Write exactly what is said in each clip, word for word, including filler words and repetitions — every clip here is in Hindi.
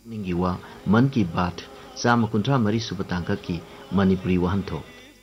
निंगिवा मन की बात चाम कुंथ्रा मरी सुबतांक की मणिपुरी वहंथो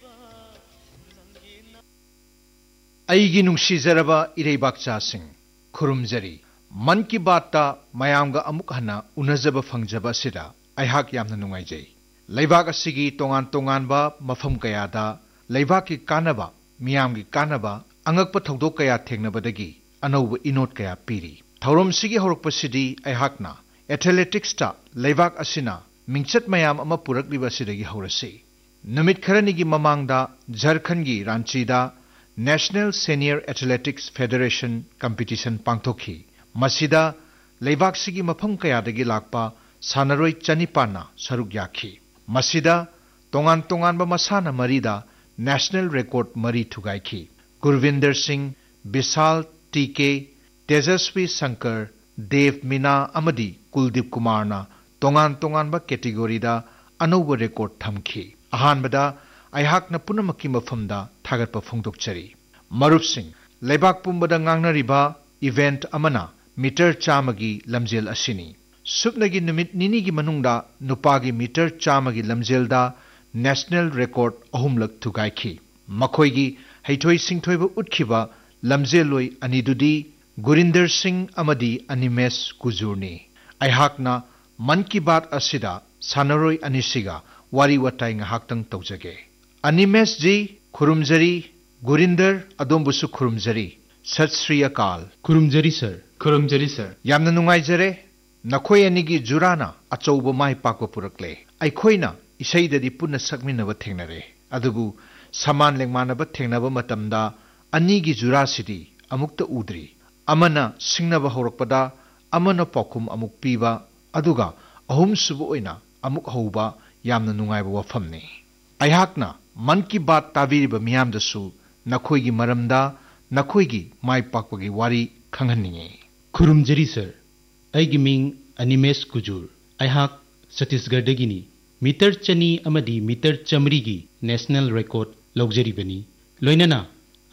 अईगी नुंसीजरबा इरेबाकचा सिंह खुरुमजरी मन की बात ता मयांगा अमुक हना उनजब फंगजब सिदा अहाक यामना नुंगाइजै लेबाक असिगी तोंगान तोंगानबा मफम कयादा लेबाक की कानबा मियामगी कानबा अंगकप थौदोक कया थेंगनबदगी अनौब इनोट कया पीरी थौरम सिगी हौरकपसिदी अहाकना एथलेटिक्स ता लेबाक असिना मिंगचत मयाम अमा पुरकलिबा सिदगी हौरसी नुमित खरनिगी ममांगदा झारखंड की रांचीदा national senior athletics federation competition पांगथोखी मसिदा लेबाक सिगी मफम कयादगी लाकपा सानरोई चनिपाना सरुक याखी मसिदा तोंगान तोंगानबा मसाना मरीदा नेशनल रिकॉर्ड मरी थुगाइखी गुरविंदर सिंह विशाल टीके तेजस्वी शंकर देव मीना अमदी कुलदीप कुमारना तोंगान तोंगानबा कैटेगोरीदा अनौब रिकॉर्ड थमखी अहानबदा अहाकना पुनमकी मफमदा थागतपा फोंदोकचरी मरुप सिंह लेबाक पुंबदा ngangnariba इवेंट अमना metre चामगी लमजेल असिनी सुपनगी नुमित निनीगी मनुंगदा नुपागी metre चामगी लमजेलदा national record अहुमलक थुगाइखी मखोइगी हैथोई सिंथोइबा उठखिबा लमजेलोई अनिदुदी Gurinder Singh अमदी Animesh कुजूरनी अहाकना मन की बात असिदा सानरोई अनिसिगा वारी वटाई ngahaktang तौजगे अनिमेश जी खुरुमजरी गुरिंदर अदोंबुसु खुरुमजरी सत श्री अकाल खुरुमजरी सर खुरुमजरी सर यामना नुंगाइजरे नखोय अनिगी जुराना अचौब माइ पाकवा पुरकले अखोइना इसैददी पुन्ना सकमिनबा थेंगनरे अदुबु समान लेंगमानबा थेंगनबा मतमदा अनिगी जुरासिदी अमुक्ता उद्री अमना सिंगनबा हौरकपदा अमना पौखुम अमुक पीबा अदुगा अहुम सुबु ओइना अमुक हौबा यामना नुंगाइबा वफमने अहाकना मन की बात ताबिरिबा मियामदसु नखोइगी मरमदा नखोइगी माइ पाकवागी वारी खंगहन्निंगे खुरुमजरी sir अईगी Ming Animesh Kujur अहाक छत्तीसगढ़दगिनी metre चनी अमदी मीटर चमरीगी नेशनल रिकॉर्ड लौजरीबनी लोइनना